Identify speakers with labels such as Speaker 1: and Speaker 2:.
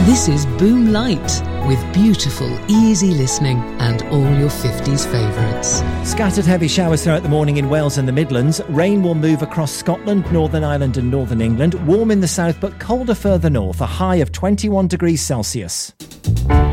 Speaker 1: This is Boom Light, with beautiful, easy listening and all your 50s favourites.
Speaker 2: Scattered heavy showers throughout the morning in Wales and the Midlands. Rain will move across Scotland, Northern Ireland and Northern England. Warm in the south but colder further north, a high of 21 degrees Celsius.